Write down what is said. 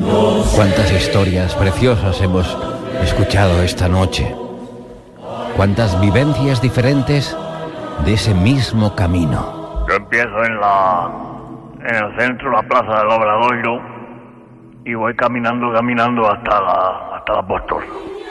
Cuántas historias preciosas hemos escuchado esta noche. Cuántas vivencias diferentes de ese mismo camino. Yo empiezo en el centro, la plaza del Obradoiro, y voy caminando hasta la Apóstol.